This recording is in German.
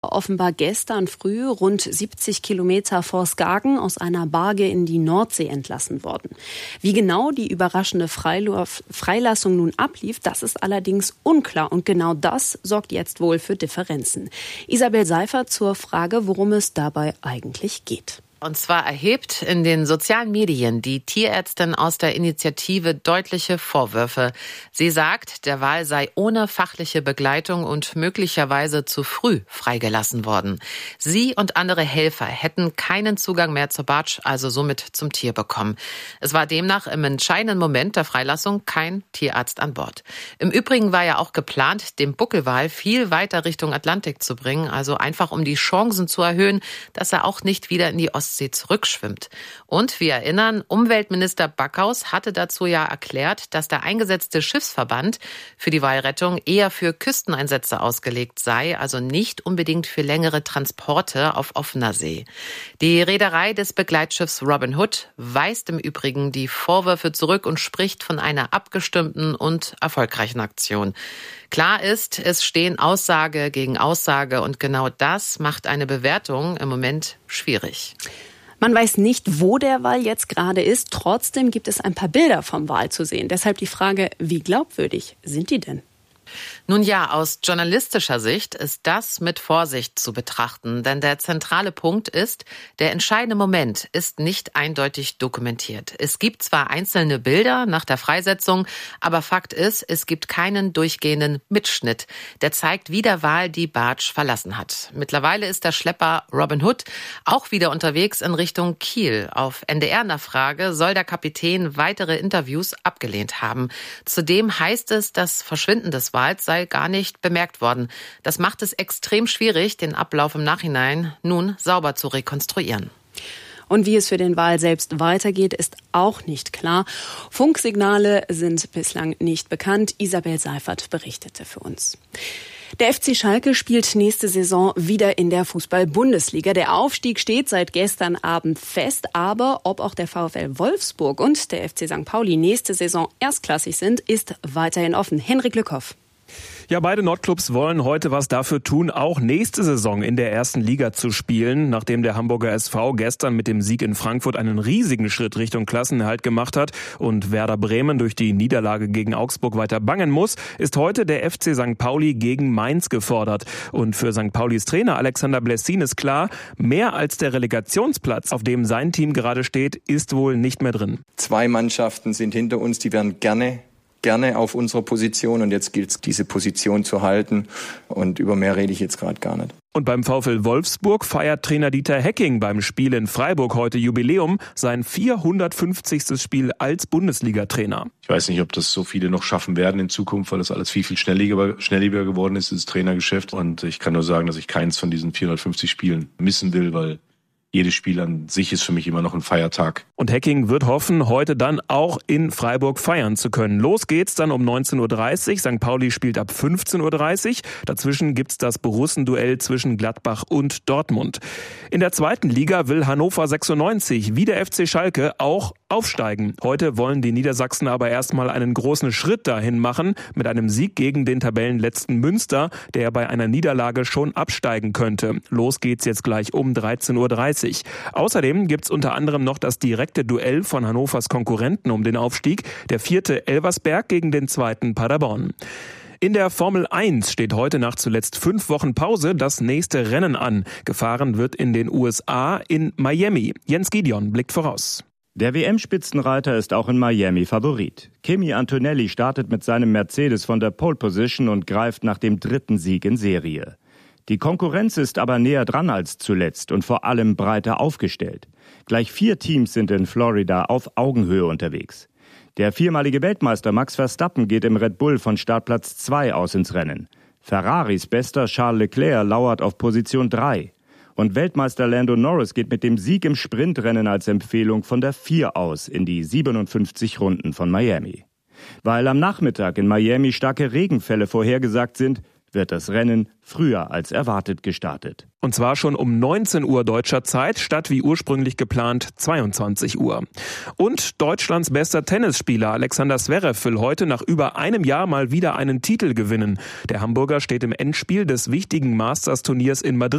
Offenbar gestern früh rund 70 Kilometer vor Skagen aus einer Barge in die Nordsee entlassen worden. Wie genau die überraschende Freilassung nun ablief, das ist allerdings unklar. Und genau das sorgt jetzt wohl für Differenzen. Isabel Seifert zur Frage, worum es dabei eigentlich geht. Und zwar erhebt in den sozialen Medien die Tierärztin aus der Initiative deutliche Vorwürfe. Sie sagt, der Wal sei ohne fachliche Begleitung und möglicherweise zu früh freigelassen worden. Sie und andere Helfer hätten keinen Zugang mehr zur Barge, also somit zum Tier bekommen. Es war demnach im entscheidenden Moment der Freilassung kein Tierarzt an Bord. Im Übrigen war ja auch geplant, den Buckelwal viel weiter Richtung Atlantik zu bringen, also einfach um die Chancen zu erhöhen, dass er auch nicht wieder in die Ostsee zurückschwimmt. Und wir erinnern, Umweltminister Backhaus hatte dazu ja erklärt, dass der eingesetzte Schiffsverband für die Walrettung eher für Küsteneinsätze ausgelegt sei, also nicht unbedingt für längere Transporte auf offener See. Die Reederei des Begleitschiffs Robin Hood weist im Übrigen die Vorwürfe zurück und spricht von einer abgestimmten und erfolgreichen Aktion. Klar ist, es stehen Aussage gegen Aussage und genau das macht eine Bewertung im Moment schwierig. Man weiß nicht, wo der Wal jetzt gerade ist. Trotzdem gibt es ein paar Bilder vom Wal zu sehen. Deshalb die Frage, wie glaubwürdig sind die denn? Nun ja, aus journalistischer Sicht ist das mit Vorsicht zu betrachten, denn der zentrale Punkt ist, der entscheidende Moment ist nicht eindeutig dokumentiert. Es gibt zwar einzelne Bilder nach der Freisetzung, aber Fakt ist, es gibt keinen durchgehenden Mitschnitt, der zeigt, wie der Wal die Barge verlassen hat. Mittlerweile ist der Schlepper Robin Hood auch wieder unterwegs in Richtung Kiel. Auf NDR-Nachfrage soll der Kapitän weitere Interviews abgelehnt haben. Zudem heißt es, das Verschwinden des Wals sei gar nicht bemerkt worden. Das macht es extrem schwierig, den Ablauf im Nachhinein nun sauber zu rekonstruieren. Und wie es für den Wal selbst weitergeht, ist auch nicht klar. Funksignale sind bislang nicht bekannt. Isabel Seifert berichtete für uns. Der FC Schalke spielt nächste Saison wieder in der Fußball-Bundesliga. Der Aufstieg steht seit gestern Abend fest, aber ob auch der VfL Wolfsburg und der FC St. Pauli nächste Saison erstklassig sind, ist weiterhin offen. Henrik Lückhoff. Ja, beide Nordclubs wollen heute was dafür tun, auch nächste Saison in der ersten Liga zu spielen. Nachdem der Hamburger SV gestern mit dem Sieg in Frankfurt einen riesigen Schritt Richtung Klassenerhalt gemacht hat und Werder Bremen durch die Niederlage gegen Augsburg weiter bangen muss, ist heute der FC St. Pauli gegen Mainz gefordert. Und für St. Paulis Trainer Alexander Blessin ist klar, mehr als der Relegationsplatz, auf dem sein Team gerade steht, ist wohl nicht mehr drin. 2 Mannschaften sind hinter uns, die wären gerne auf unserer Position und jetzt gilt es, diese Position zu halten und über mehr rede ich jetzt gerade gar nicht. Und beim VfL Wolfsburg feiert Trainer Dieter Hecking beim Spiel in Freiburg heute Jubiläum, sein 450. Spiel als Bundesliga-Trainer. Ich weiß nicht, ob das so viele noch schaffen werden in Zukunft, weil das alles viel schnelllebiger geworden ist, das Trainergeschäft. Und ich kann nur sagen, dass ich keins von diesen 450 Spielen missen will, weil jedes Spiel an sich ist für mich immer noch ein Feiertag. Und Hecking wird hoffen, heute dann auch in Freiburg feiern zu können. Los geht's dann um 19.30 Uhr. St. Pauli spielt ab 15.30 Uhr. Dazwischen gibt's das Borussenduell zwischen Gladbach und Dortmund. In der zweiten Liga will Hannover 96 wie der FC Schalke auch aufsteigen. Heute wollen die Niedersachsen aber erstmal einen großen Schritt dahin machen mit einem Sieg gegen den Tabellenletzten Münster, der bei einer Niederlage schon absteigen könnte. Los geht's jetzt gleich um 13.30 Uhr. Außerdem gibt's unter anderem noch das direkte Duell von Hannovers Konkurrenten um den Aufstieg, der 4. Elversberg gegen den 2. Paderborn. In der Formel 1 steht heute nach zuletzt 5 Wochen Pause das nächste Rennen an. Gefahren wird in den USA in Miami. Jens Gideon blickt voraus. Der WM-Spitzenreiter ist auch in Miami Favorit. Kimi Antonelli startet mit seinem Mercedes von der Pole Position und greift nach dem 3. Sieg in Serie. Die Konkurrenz ist aber näher dran als zuletzt und vor allem breiter aufgestellt. Gleich 4 Teams sind in Florida auf Augenhöhe unterwegs. Der 4-malige Weltmeister Max Verstappen geht im Red Bull von Startplatz 2 aus ins Rennen. Ferraris bester Charles Leclerc lauert auf Position 3. Und Weltmeister Lando Norris geht mit dem Sieg im Sprintrennen als Empfehlung von der 4 aus in die 57 Runden von Miami. Weil am Nachmittag in Miami starke Regenfälle vorhergesagt sind, wird das Rennen früher als erwartet gestartet. Und zwar schon um 19 Uhr deutscher Zeit, statt wie ursprünglich geplant 22 Uhr. Und Deutschlands bester Tennisspieler Alexander Zverev will heute nach über einem Jahr mal wieder einen Titel gewinnen. Der Hamburger steht im Endspiel des wichtigen Masters-Turniers in Madrid.